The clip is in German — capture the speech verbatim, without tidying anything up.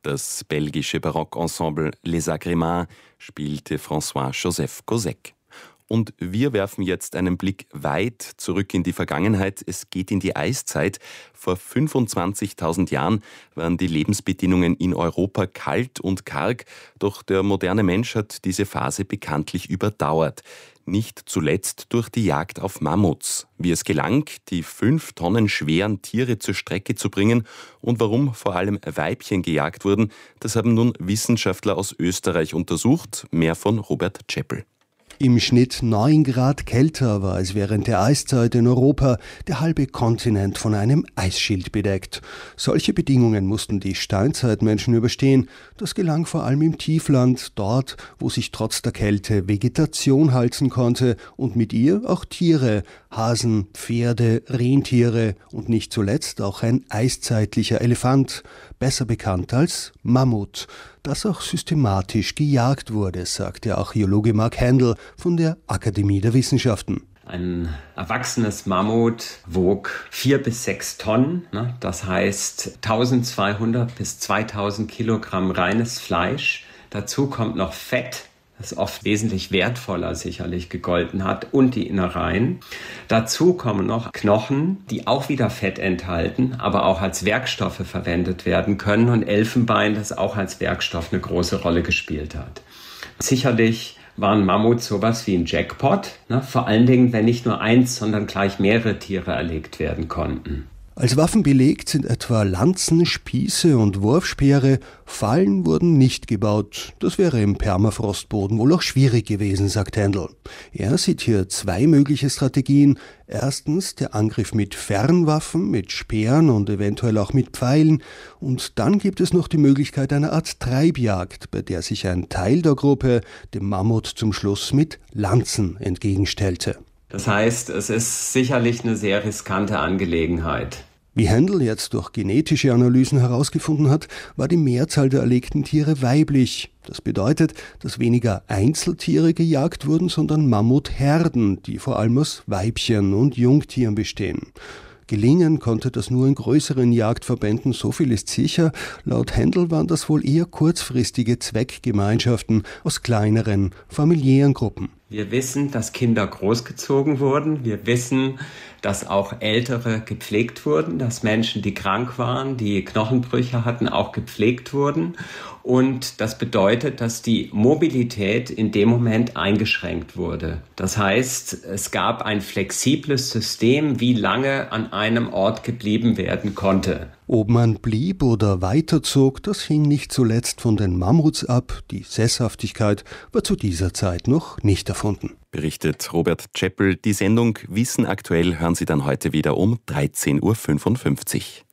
Das belgische Barockensemble Les Agréments spielte François-Joseph Cossec. Und wir werfen jetzt einen Blick weit zurück in die Vergangenheit. Es geht in die Eiszeit. Vor fünfundzwanzigtausend Jahren waren die Lebensbedingungen in Europa kalt und karg. Doch der moderne Mensch hat diese Phase bekanntlich überdauert. Nicht zuletzt durch die Jagd auf Mammuts. Wie es gelang, die fünf Tonnen schweren Tiere zur Strecke zu bringen und warum vor allem Weibchen gejagt wurden, das haben nun Wissenschaftler aus Österreich untersucht. Mehr von Robert Czeppel. Im Schnitt neun Grad kälter war es während der Eiszeit in Europa, der halbe Kontinent von einem Eisschild bedeckt. Solche Bedingungen mussten die Steinzeitmenschen überstehen. Das gelang vor allem im Tiefland, dort, wo sich trotz der Kälte Vegetation halten konnte und mit ihr auch Tiere, Hasen, Pferde, Rentiere und nicht zuletzt auch ein eiszeitlicher Elefant, besser bekannt als Mammut, das auch systematisch gejagt wurde, sagt der Archäologe Mark Handel von der Akademie der Wissenschaften. Ein erwachsenes Mammut wog vier bis sechs Tonnen, ne? Das heißt eintausendzweihundert bis zweitausend Kilogramm reines Fleisch. Dazu kommt noch Fett, das oft wesentlich wertvoller sicherlich gegolten hat, und die Innereien. Dazu kommen noch Knochen, die auch wieder Fett enthalten, aber auch als Werkstoffe verwendet werden können, und Elfenbein, das auch als Werkstoff eine große Rolle gespielt hat. Sicherlich waren Mammuts sowas wie ein Jackpot, ne? Vor allen Dingen, wenn nicht nur eins, sondern gleich mehrere Tiere erlegt werden konnten. Als Waffen belegt sind etwa Lanzen, Spieße und Wurfspeere. Fallen wurden nicht gebaut. Das wäre im Permafrostboden wohl auch schwierig gewesen, sagt Handel. Er sieht hier zwei mögliche Strategien. Erstens der Angriff mit Fernwaffen, mit Speeren und eventuell auch mit Pfeilen. Und dann gibt es noch die Möglichkeit einer Art Treibjagd, bei der sich ein Teil der Gruppe dem Mammut zum Schluss mit Lanzen entgegenstellte. Das heißt, es ist sicherlich eine sehr riskante Angelegenheit. Wie Handel jetzt durch genetische Analysen herausgefunden hat, war die Mehrzahl der erlegten Tiere weiblich. Das bedeutet, dass weniger Einzeltiere gejagt wurden, sondern Mammutherden, die vor allem aus Weibchen und Jungtieren bestehen. Gelingen konnte das nur in größeren Jagdverbänden, so viel ist sicher. Laut Handel waren das wohl eher kurzfristige Zweckgemeinschaften aus kleineren, familiären Gruppen. Wir wissen, dass Kinder großgezogen wurden. Wir wissen, dass auch Ältere gepflegt wurden, dass Menschen, die krank waren, die Knochenbrüche hatten, auch gepflegt wurden. Und das bedeutet, dass die Mobilität in dem Moment eingeschränkt wurde. Das heißt, es gab ein flexibles System, wie lange an einem Ort geblieben werden konnte. Ob man blieb oder weiterzog, das hing nicht zuletzt von den Mammuts ab. Die Sesshaftigkeit war zu dieser Zeit noch nicht erfunden. Berichtet Robert Czeppel. Die Sendung Wissen aktuell hören Sie dann heute wieder um dreizehn Uhr fünfundfünfzig.